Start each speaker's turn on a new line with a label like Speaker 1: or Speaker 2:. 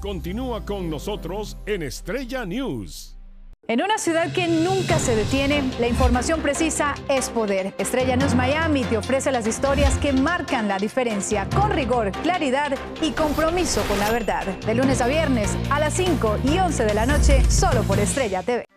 Speaker 1: Continúa con nosotros en Estrella News.
Speaker 2: En una ciudad que nunca se detiene, la información precisa es poder. Estrella News Miami te ofrece las historias que marcan la diferencia, con rigor, claridad y compromiso con la verdad. De lunes a viernes a las 5 y 11 de la noche, solo por Estrella TV.